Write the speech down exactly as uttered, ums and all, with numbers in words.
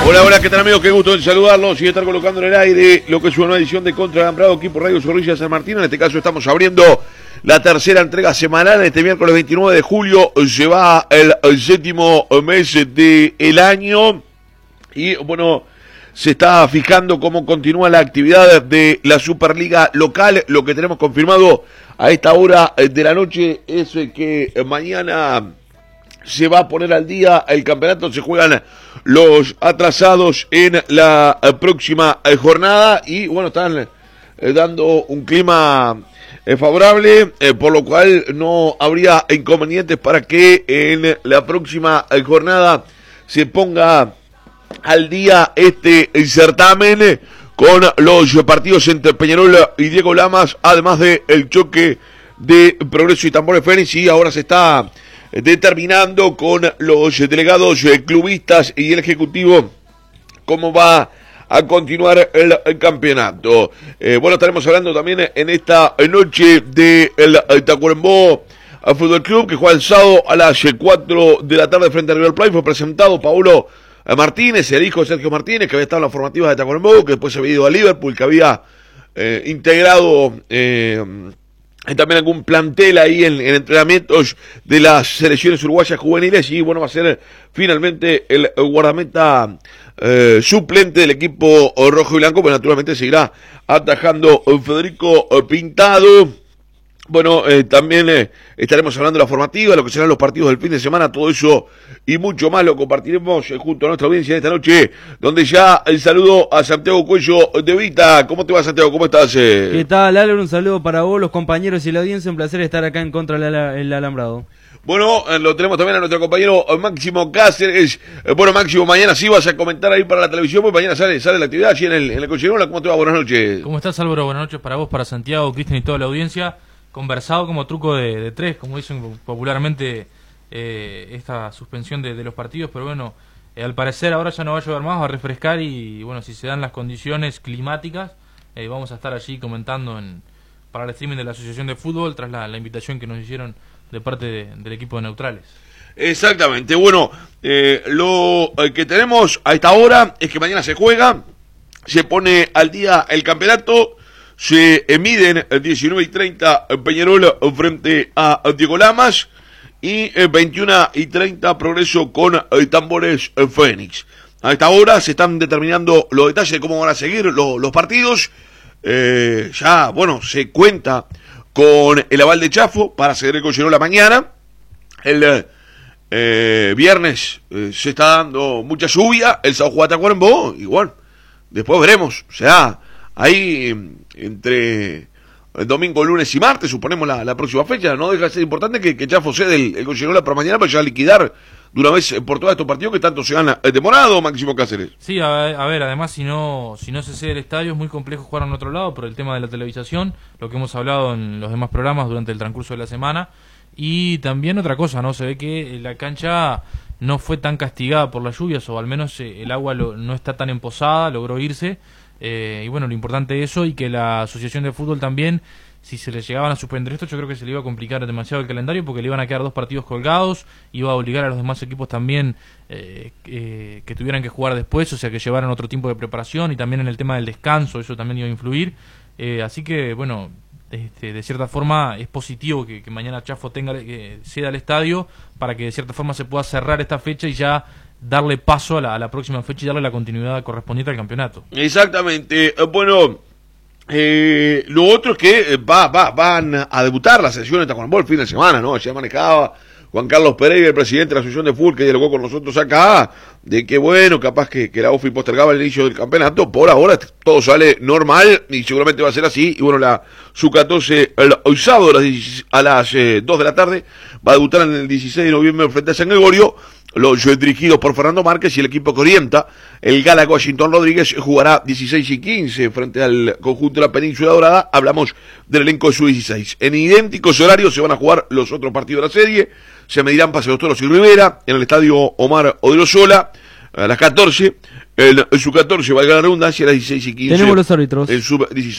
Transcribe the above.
Hola, hola, ¿qué tal amigos? Qué gusto en saludarlos y estar colocando en el aire lo que es una nueva edición de Contra Alambrado, equipo Radio Zorrilla San Martín. En este caso estamos abriendo la tercera entrega semanal. Este miércoles veintinueve de julio se va el, el séptimo mes del año y bueno, se está fijando cómo continúa la actividad de la Superliga local. Lo que tenemos confirmado a esta hora de la noche es que mañana se va a poner al día el campeonato, se juegan los atrasados en la próxima jornada y bueno, están dando un clima favorable, eh, por lo cual no habría inconvenientes para que en la próxima jornada se ponga al día este certamen con los partidos entre Peñarol y Diego Lamas, además de el choque de Progreso y Tambores Fénix, y ahora se está determinando con los delegados clubistas y el ejecutivo cómo va a continuar el, el campeonato. Eh, bueno, estaremos hablando también en esta noche del de Tacuarembó Fútbol Club, que juega el sábado a las cuatro de la tarde frente a River Plate. Fue presentado Paulo Martínez, el hijo de Sergio Martínez, que había estado en las formativas de Tacuarembó, que después se había ido a Liverpool, que había eh, integrado eh, también algún plantel ahí en, en entrenamientos de las selecciones uruguayas juveniles, y bueno, va a ser finalmente el guardameta eh, suplente del equipo rojo y blanco, pero naturalmente seguirá atajando Federico Pintado. Bueno, eh, también eh, estaremos hablando de la formativa, lo que serán los partidos del fin de semana, todo eso y mucho más lo compartiremos eh, junto a nuestra audiencia esta noche, donde ya el saludo a Santiago Cuello de Vita. ¿Cómo te va, Santiago? ¿Cómo estás? Eh? ¿Qué tal, Álvaro? Un saludo para vos, los compañeros y la audiencia. Un placer estar acá en Contra el Alambrado. Bueno, eh, lo tenemos también a nuestro compañero Máximo Cáceres. Eh, bueno, Máximo, mañana sí vas a comentar ahí para la televisión, porque mañana sale sale la actividad allí en el, en el Cocherola. ¿Cómo te va? Buenas noches. ¿Cómo estás, Álvaro? Buenas noches para vos, para Santiago, Cristian y toda la audiencia. Conversado como truco de, de tres, como dicen popularmente, eh, esta suspensión de, de los partidos, pero bueno, eh, al parecer ahora ya no va a llover más, va a refrescar y bueno, si se dan las condiciones climáticas, eh, vamos a estar allí comentando en, para el streaming de la Asociación de Fútbol, tras la, la invitación que nos hicieron de parte de, del equipo de Neutrales. Exactamente, bueno, eh, lo que tenemos a esta hora es que mañana se juega, se pone al día el campeonato. Se miden diecinueve y treinta Peñarol frente a Diego Lamas y veintiuno y treinta Progreso con Tambores Fénix. A esta hora se están determinando los detalles de cómo van a seguir los, los partidos. Eh, ya, bueno, se cuenta con el aval de Chafo para seguir el Cocherola mañana. El eh, viernes eh, se está dando mucha lluvia, el sábado juega Tacuarembó y bueno, después veremos, o sea, ahí entre el domingo, lunes y martes, suponemos la, la próxima fecha, no deja de ser importante que, que Chafo cede el, el Cocherola para mañana para ya liquidar de una vez por todos estos partidos que tanto se han demorado, Máximo Cáceres. Sí, a, a ver, además si no si no se cede el estadio es muy complejo jugar en otro lado por el tema de la televisación, lo que hemos hablado en los demás programas durante el transcurso de la semana, y también otra cosa, ¿no? Se ve que la cancha no fue tan castigada por las lluvias, o al menos eh, el agua lo, no está tan emposada, logró irse. Eh, y bueno, lo importante es eso, y que la Asociación de Fútbol también, si se le llegaban a suspender esto, yo creo que se le iba a complicar demasiado el calendario, porque le iban a quedar dos partidos colgados, iba a obligar a los demás equipos también eh, eh, que tuvieran que jugar después, o sea, que llevaran otro tiempo de preparación, y también en el tema del descanso, eso también iba a influir. Eh, así que, bueno, este, de cierta forma es positivo que, que mañana Chafo tenga que ceda al estadio, para que de cierta forma se pueda cerrar esta fecha y ya darle paso a la, a la próxima fecha y darle la continuidad correspondiente al campeonato. Exactamente. Bueno, eh, lo otro es que va, va, van a debutar las selecciones de Tacuarembó el fin de semana, ¿no? Ya manejaba Juan Carlos Pereira, el presidente de la Asociación de Fútbol, que dialogó con nosotros acá, de que bueno, capaz que, que la O F I postergaba el inicio del campeonato. Por ahora todo sale normal y seguramente va a ser así. Y bueno, la sub catorce el, hoy sábado a las, a las eh, dos de la tarde va a debutar en el dieciséis de noviembre frente a San Gregorio. Los eh, dirigidos por Fernando Márquez, y el equipo que orienta, el Gala Washington Rodríguez, jugará dieciséis y quince frente al conjunto de la Península Dorada. Hablamos del elenco de sub dieciséis. En idénticos horarios se van a jugar los otros partidos de la serie. Se medirán Paseo de los Toros y Rivera en el estadio Omar Odriozola a las catorce. El sub catorce, valga la redundancia, a las dieciséis y quince. Tenemos los árbitros. El sub dieciséis.